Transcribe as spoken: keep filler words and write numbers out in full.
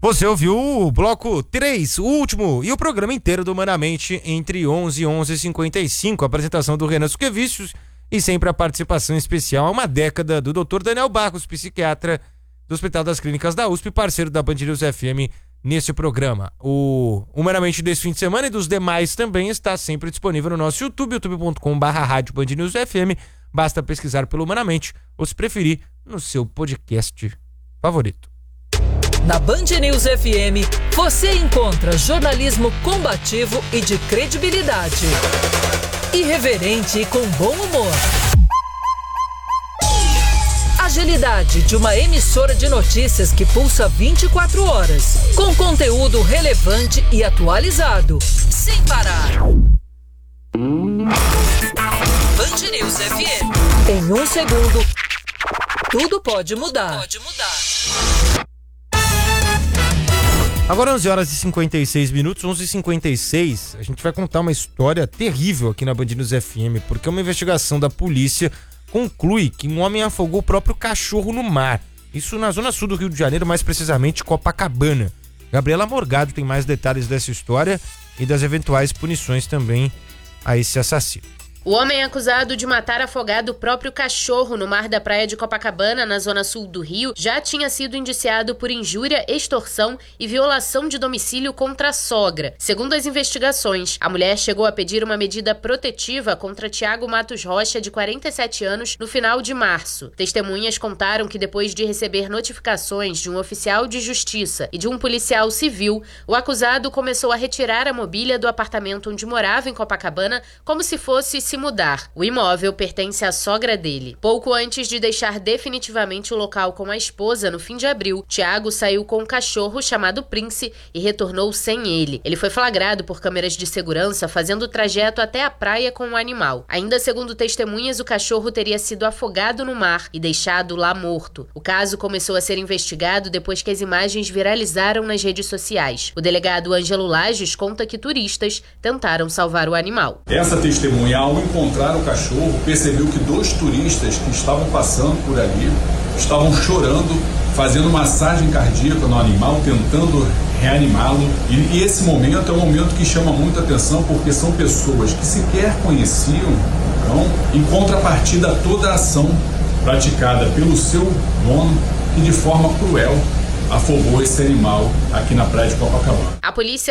Você ouviu o bloco três, o último, e o programa inteiro do Humanamente entre onze e onze e cinquenta e cinco. A apresentação do Renan Suquevicius e sempre a participação especial há uma década do doutor Daniel Barros, psiquiatra do Hospital das Clínicas da U S P, parceiro da Band News F M nesse programa. O Humanamente desse fim de semana e dos demais também está sempre disponível no nosso YouTube, youtube ponto com barra rádio Band News F M. Basta pesquisar pelo Humanamente ou, se preferir, no seu podcast favorito. Na Band News F M, você encontra jornalismo combativo e de credibilidade. Irreverente e com bom humor. Agilidade de uma emissora de notícias que pulsa vinte e quatro horas, com conteúdo relevante e atualizado, sem parar. Band News F M. Em um segundo, tudo pode mudar. Pode mudar. Agora onze horas e cinquenta e seis minutos, onze e cinquenta e seis, a gente vai contar uma história terrível aqui na Band News F M, porque uma investigação da polícia conclui que um homem afogou o próprio cachorro no mar. Isso na zona sul do Rio de Janeiro, mais precisamente Copacabana. Gabriela Morgado tem mais detalhes dessa história e das eventuais punições também a esse assassino. O homem acusado de matar afogado o próprio cachorro no mar da praia de Copacabana, na zona sul do Rio, já tinha sido indiciado por injúria, extorsão e violação de domicílio contra a sogra. Segundo as investigações, a mulher chegou a pedir uma medida protetiva contra Tiago Matos Rocha, de quarenta e sete anos, no final de março. Testemunhas contaram que, depois de receber notificações de um oficial de justiça e de um policial civil, o acusado começou a retirar a mobília do apartamento onde morava em Copacabana como se fosse se mudar. O imóvel pertence à sogra dele. Pouco antes de deixar definitivamente o local com a esposa no fim de abril, Tiago saiu com um cachorro chamado Prince e retornou sem ele. Ele foi flagrado por câmeras de segurança fazendo o trajeto até a praia com o animal. Ainda segundo testemunhas, o cachorro teria sido afogado no mar e deixado lá morto. O caso começou a ser investigado depois que as imagens viralizaram nas redes sociais. O delegado Ângelo Lages conta que turistas tentaram salvar o animal. Essa testemunha, ao encontrar o cachorro, percebeu que dois turistas que estavam passando por ali estavam chorando, fazendo massagem cardíaca no animal, tentando reanimá-lo. E, e esse momento é um momento que chama muita atenção, porque são pessoas que sequer conheciam. Então, em contrapartida a toda a ação praticada pelo seu dono, que de forma cruel afogou esse animal aqui na praia de Copacabana. A polícia